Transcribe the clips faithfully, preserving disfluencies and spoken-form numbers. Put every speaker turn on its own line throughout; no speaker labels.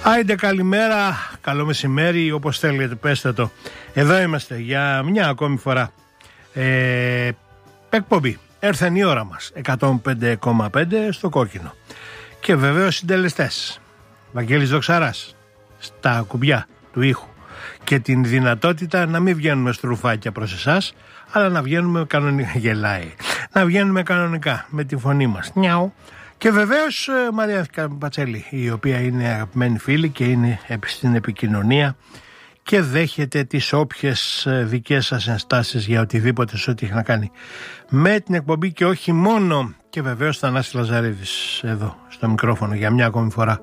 Άιντε καλημέρα, καλό μεσημέρι, όπως θέλετε πέστε το. Εδώ είμαστε για μια ακόμη φορά. ε, Εκπομπή, έρθεν η ώρα μας, εκατόν πέντε κόμμα πέντε στο κόκκινο. Και βεβαίως συντελεστές, Βαγγέλης Δοξαράς, στα κουμπιά του ήχου. Και την δυνατότητα να μην βγαίνουμε στρουφάκια προς εσάς, αλλά να βγαίνουμε κανονικά, γελάει, να βγαίνουμε κανονικά με τη φωνή μας. Νιάου. Και βεβαίως Μαρία Πατσέλη, η οποία είναι αγαπημένη φίλη και είναι στην επικοινωνία και δέχεται τις όποιες δικές σας ενστάσεις για οτιδήποτε σε ό,τι έχει να κάνει με την εκπομπή και όχι μόνο. Και βεβαίως Θανάσης Λαζαρίδης εδώ στο μικρόφωνο για μια ακόμη φορά.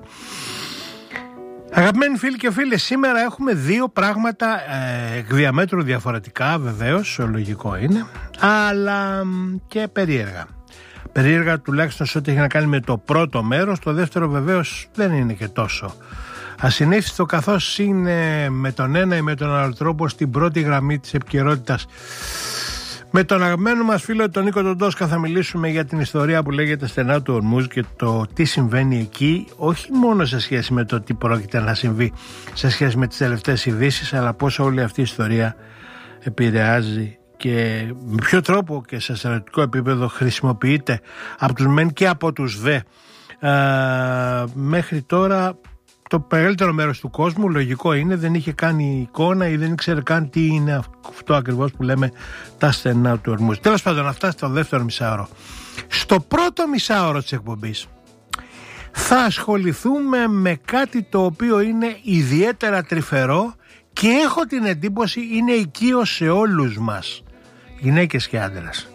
Αγαπημένοι φίλοι και φίλες, σήμερα έχουμε δύο πράγματα ε, εκ διαμέτρου διαφορετικά, βεβαίως, λογικό είναι, αλλά και περίεργα. Περίεργα τουλάχιστον σε ό,τι έχει να κάνει με το πρώτο μέρος. Το δεύτερο βεβαίως δεν είναι και τόσο ασυνήθιστο, καθώς είναι με τον ένα ή με τον άλλο τρόπο στην πρώτη γραμμή της επικαιρότητας. Με τον αγαπημένο μας φίλο τον Νίκο τον Τόσκα θα μιλήσουμε για την ιστορία που λέγεται στενά του Ορμούζ και το τι συμβαίνει εκεί, όχι μόνο σε σχέση με το τι πρόκειται να συμβεί σε σχέση με τις τελευταίες ειδήσεις, αλλά πώς όλη αυτή η ιστορία επηρεάζει και με ποιο τρόπο και σε στρατιωτικό επίπεδο χρησιμοποιείται από τους μεν και από τους δε. Ε, μέχρι τώρα το μεγαλύτερο μέρος του κόσμου, λογικό είναι, δεν είχε κάνει εικόνα ή δεν ήξερε καν τι είναι αυτό ακριβώς που λέμε τα στενά του Ορμούζ. Τέλος πάντων, αυτά στο δεύτερο μισάωρο. Στο πρώτο μισάωρο της εκπομπής θα ασχοληθούμε με κάτι το οποίο είναι ιδιαίτερα τρυφερό και έχω την εντύπωση είναι οικείο σε όλους μας, γυναίκες και άντρες.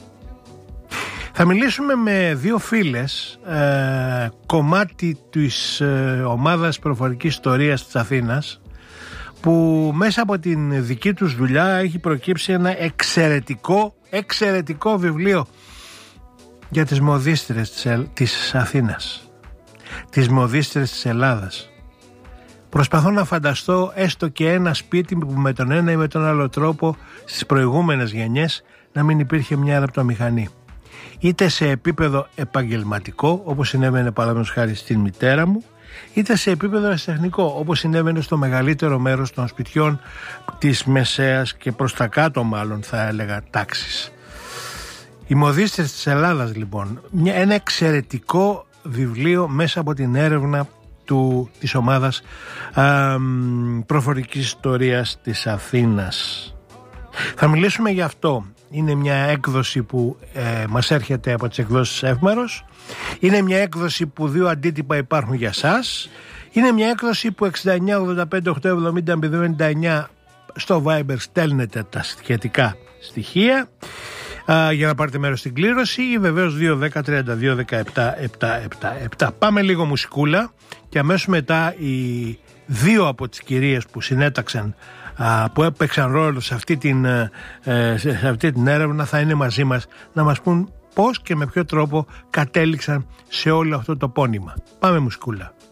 Θα μιλήσουμε με δύο φίλες, ε, κομμάτι της ε, ομάδας προφορικής ιστορίας της Αθήνας, που μέσα από την δική τους δουλειά έχει προκύψει ένα εξαιρετικό, εξαιρετικό βιβλίο για τις μοδίστρες της, της Αθήνας, τις μοδίστρες της Ελλάδας. Προσπαθώ να φανταστώ έστω και ένα σπίτι που με τον ένα ή με τον άλλο τρόπο στις προηγούμενες γενιές να μην υπήρχε μια ραπτομηχανή. Είτε σε επίπεδο επαγγελματικό, όπως συνέβαινε παραδείγματος χάρη στην μητέρα μου, είτε σε επίπεδο αισθητικό, όπως συνέβαινε στο μεγαλύτερο μέρος των σπιτιών της μεσαίας και προς τα κάτω μάλλον θα έλεγα τάξης. Οι μοδίστρες της Ελλάδας λοιπόν, μια, ένα εξαιρετικό βιβλίο μέσα από την έρευνα του, της ομάδας α, προφορικής ιστορίας της Αθήνας. Θα μιλήσουμε γι' αυτό. Είναι μια έκδοση που ε, μας έρχεται από τις εκδόσεις Εύμερος. Είναι μια έκδοση που δύο αντίτυπα υπάρχουν για σας. Είναι μια έκδοση που εξήντα εννιά ογδόντα πέντε οκτακόσια εβδομήντα εβδομήντα εννιά στο Viber στέλνετε τα σχετικά στοιχεία α, για να πάρετε μέρος στην κλήρωση, ή βεβαίως δύο δέκα τριάντα δύο δεκαεπτά επτακόσια εβδομήντα επτά. Πάμε λίγο μουσικούλα και αμέσως μετά οι δύο από τις κυρίες που συνέταξαν, που έπαιξαν ρόλο σε αυτή, την, σε αυτή την έρευνα θα είναι μαζί μας να μας πούν πώς και με ποιο τρόπο κατέληξαν σε όλο αυτό το πόνημα. Πάμε μουσικούλα.